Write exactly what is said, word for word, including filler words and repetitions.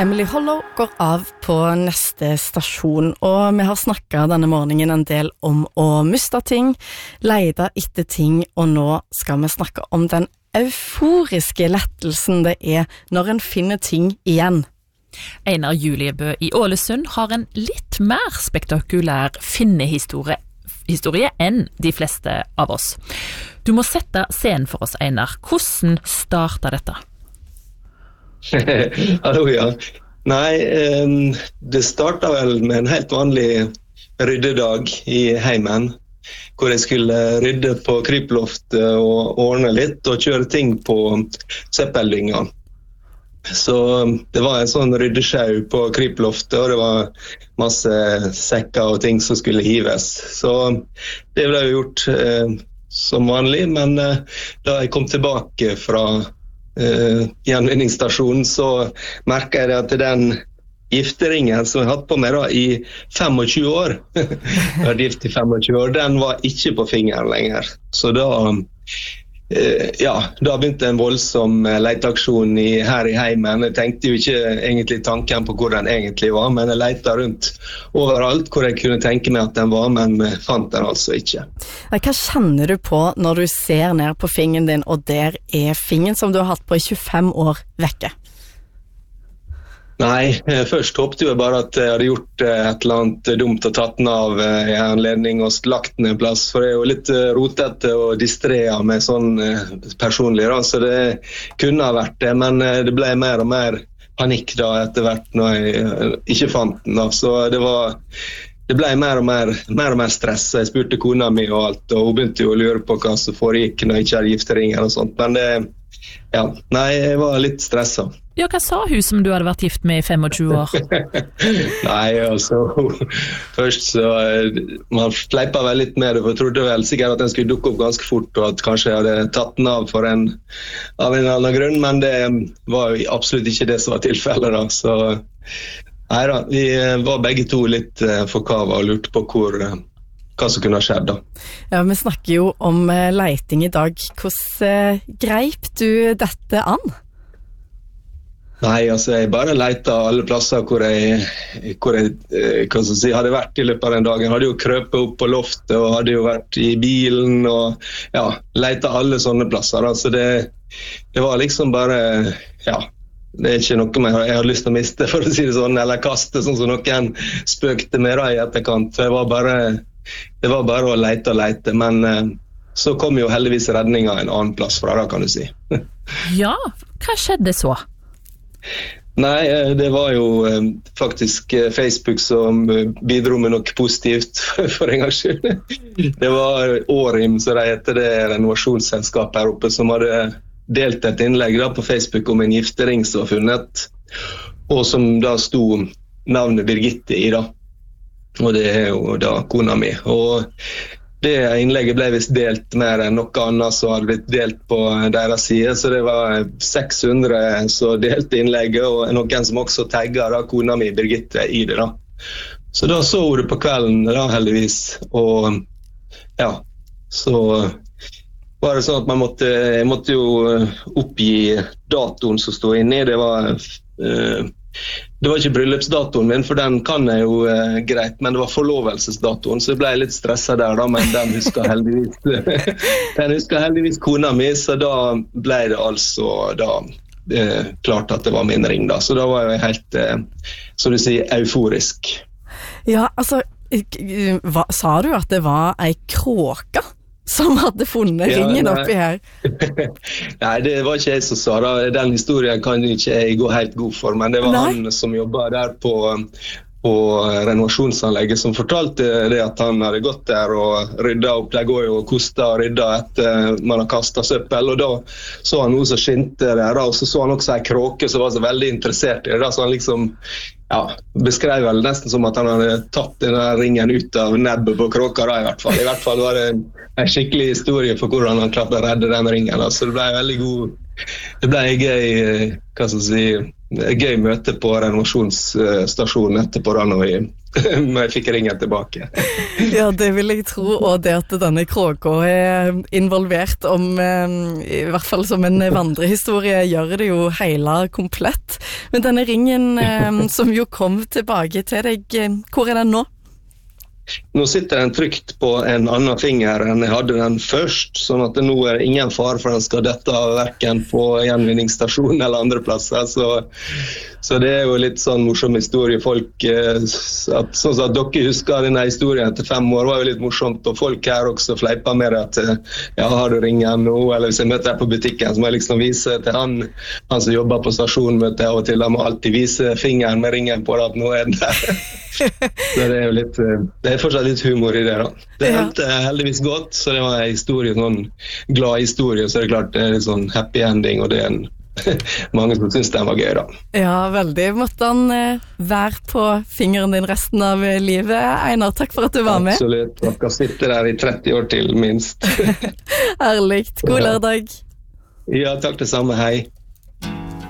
Emily Hollow går av på neste stasjon, og vi har snakket denne morgenen en del om å miste ting, leide etter ting, og nå skal vi snakke om den euforiske lettelsen det er når en finner ting igjen. Einar Juliebø i Ålesund har en litt mer spektakulær finnehistorie historie enn de fleste av oss. Du må sette scenen for oss, Einar. Hvordan startet dette? Hallo, ja. Nei, um, det startet vel med en helt vanlig ryddedag i heimen, hvor jeg skulle rydde på kryploftet og ordne litt og kjøre ting på søppeldynga. Så det var en sånn ryddesjau på kryploftet, og det var masse sekker og ting som skulle hives. Så det ble jo gjort eh, som vanlig, men eh, da jeg kom tilbake fra Uh, gjenvinningsstasjonen, så merket jeg at den gifteringen som jeg hadde på meg da i tjuefem år, jeg hadde gift i tjuefem år, den var ikke på fingeren lenger. Så da, uh, ja, da begynte en voldsom leteaksjon i, her i heimen. Jeg tenkte jo ikke egentlig tanken på hvor den egentlig var, men jeg lette rundt overalt hvor jeg kunne tenke meg at den var, men fant den altså ikke. Hva kjenner du på når du ser ned på fingeren din, og der er fingeren som du har hatt på i tjuefem år vekke? Nei, først håpte jeg bare at jeg hadde gjort et eller annet dumt og tatt den av i anledning og lagt den en plass, for jeg er jo litt rotete og distrea med sånn personlig, da, så det kunne ha vært det, men det ble mer og mer panikk da etter hvert når jeg ikke fant den, da. Så det var det ble mer og mer, mer og mer stress. Jeg spurte kona mi og alt, og hun begynte jo å lure på hva som foregikk når jeg ikke hadde gifteringer og sånt, men det, ja, nei, jeg var litt stresset. Ja, hva sa hun som du hadde vært gift med i tjuefem år? Nei, altså, først så, man fleipet vel litt med det, for jeg trodde vel sikkert at den skulle dukke opp ganske fort, og at kanskje jeg hadde tatt den av for en, av en annen grunn, men det var jo absolutt ikke det som var tilfellet da, så nei da, vi var begge to litt forkavet og lurte på hvor, hva som kunne ha skjedd da. Ja, vi snakker jo om leiting i dag. Hvordan greip du dette an? Nei, altså jeg bare letet alle plasser hvor jeg, hvor jeg hva skal jeg si, hadde vært i løpet av den dagen. Jeg hadde jo krøpet opp på loftet og hadde jo vært i bilen og ja, letet alle sånne plasser. Altså det, det var liksom bare, ja, det er ikke noe jeg hadde lyst til å miste, for å si det sånn, eller kaste, sånn som noen spøkte med da i etterkant. Det var bare, det var bare å lete og lete, men så kom jo heldigvis redninga en annen plass fra da, kan du si. Ja, hva skjedde så? Nei, det var jo faktisk Facebook som bidro med noe positivt for en gangs skyld. Det var Årim, så det heter det renovasjonsselskap her oppe, som hadde delt et innlegg da på Facebook om en giftering som var funnet, og som da sto navnet Birgitte i da. Og det er jo da kona mi. Og det innlegget ble vist delt mer enn noe annet som hadde blitt delt på deres side, så det var seks hundre som delte innlegget, og noen som også tagget da kona mi Birgitte i det da. Så da så hun det på kvelden da, heldigvis, og ja, så var det sånn at man måtte, jeg måtte jo oppgi datoen som stod inne i, det var uh, det var ikke bryllupsdatoen min, for den kan jeg jo uh, greit, men det var forlovelsesdatoen, så jeg ble litt stresset der da, men den husker heldigvis den husker heldigvis kona mi, så da ble det altså da uh, klart at det var min ring da, så da var jeg helt, uh, så du sier, euforisk. Ja, altså, hva, sa du at det var ei kråke som hadde funnet ja, ringen oppi her? Nei, det var ikke jeg som sa da. Den historien kan ikke jeg gå helt god for, men det var nei. Han som jobbet der på, på renovasjonsanlegget som fortalte det at han hadde gått der og ryddet opp. De går jo og koster og rydder etter man har kastet søppel, og da så han noe som skinte der, og så så han også en kråke som var så veldig interessert i det, da, så han liksom ja, beskrev vel nesten som at han hadde tatt denne ringen ut av nebbet på kråka da, i hvert fall. I hvert fall var det en, en skikkelig historie for hvordan han klarte å redde den ringen. Da. Så det ble veldig god, det ble en gøy, hva skal jeg si, en gøy møte på renovasjonsstasjonen etterpå da, når vi men jeg fikk ringen tilbake. Ja, det vil jeg tro, og det at denne kråka er involvert om, i hvert fall som en vandrehistorie, gjør det jo hele komplett. Men denne ringen som jo kom tilbake til deg, hvor er den nå? Nå sitter den trygt på en annen finger enn jeg hadde den først, sånn at det nå er ingen far for den skal dette av hverken på gjenvinningsstasjonen eller andre plasser, så, så det er jo litt sånn morsom historie. Folk, at, sånn at dere husker denne historien etter fem år, var jo litt morsomt, og folk her også fleiper med det at, ja, har du ringen nå, eller hvis jeg møter deg på butikken, så må jeg liksom vise til han, han som jobber på stasjonen, møter jeg av og til, han må alltid vise fingeren med ringen på det, at nå er den der. Så det er jo litt, det er fortsatt litt humor i det da. Det hendte heldigvis godt, så det var en historie, en glad historie, så det er klart det er litt sånn happy ending, og det er en, mange som synes den var gøy da. Ja, veldig. Måtte han eh, være på fingeren din resten av livet. Einar, takk for at du var med. Absolutt, dere skal sitte der i tretti år til minst. Herlig. God lørdag. Ja, takk det samme, hei.